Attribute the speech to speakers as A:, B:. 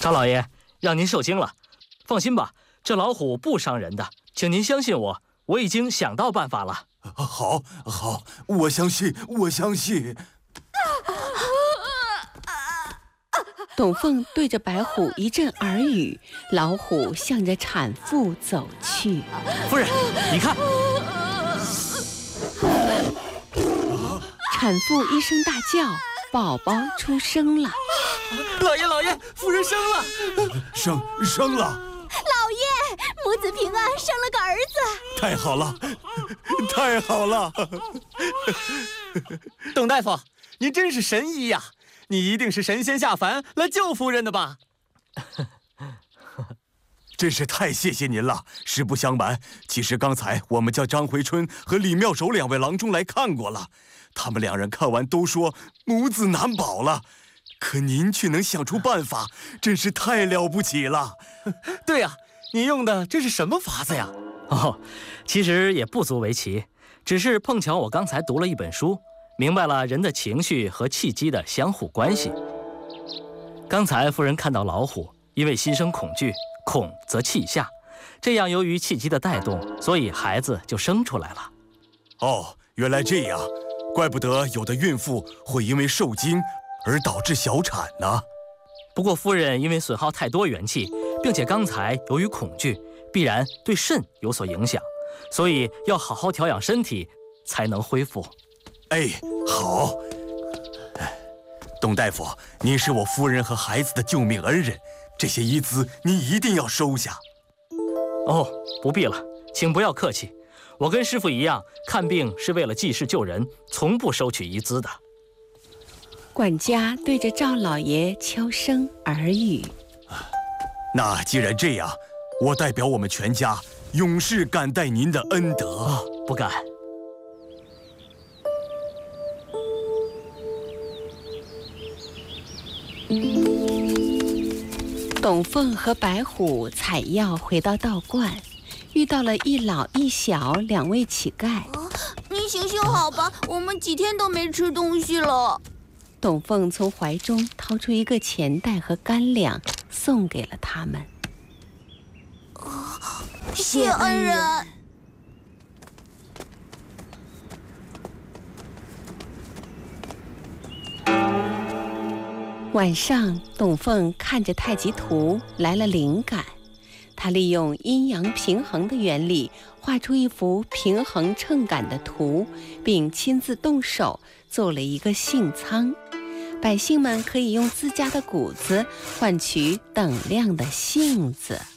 A: 张老爷，让您受惊了。放心吧，这老虎不伤人的，请您相信我，我已经想到办法了。
B: 好，我相信。
C: 董凤对着白虎一阵耳语，老虎向着产妇走去。
A: 夫人，你看，
C: 产妇一声大叫，宝宝出生了。
A: 老爷，夫人生了，
B: 生了。
D: 老爷，母子平安，生了个儿子。
B: 太好了！
E: 董大夫，您真是神医呀！你一定是神仙下凡来救夫人的吧？
B: 真是太谢谢您了。实不相瞒，其实刚才我们叫张回春和李妙手2位郎中来看过了，他们2人看完都说母子难保了。可您却能想出办法，真是太了不起了。
E: 对呀，你用的这是什么法子呀？
A: 其实也不足为奇，只是碰巧我刚才读了一本书，明白了人的情绪和气机的相互关系。刚才夫人看到老虎，因为心生恐惧，恐则气下，这样由于气机的带动，所以孩子就生出来了。
B: 原来这样，怪不得有的孕妇会因为受惊而导致小产呢。
A: 不过夫人因为损耗太多元气，并且刚才由于恐惧，必然对肾有所影响，所以要好好调养身体，才能恢复。
B: 好。董大夫，您是我夫人和孩子的救命恩人，这些医资您一定要收下。
A: 不必了，请不要客气。我跟师傅一样，看病是为了济世救人，从不收取医资的。
C: 管家对着赵老爷悄声耳语。
B: 那既然这样，我代表我们全家永世感戴您的恩德。
A: 不敢。
C: 董凤和白虎采药回到道观，遇到了一老一小2位乞丐。
D: 你行行好吧，我们几天都没吃东西了。
C: 董凤从怀中掏出一个钱袋和干粮，送给了他们。
D: 谢恩人。
C: 晚上，董凤看着太极图来了灵感，她利用阴阳平衡的原理，画出一幅平衡秤杆的图，并亲自动手做了一个性仓，百姓们可以用自家的谷子换取等量的杏子。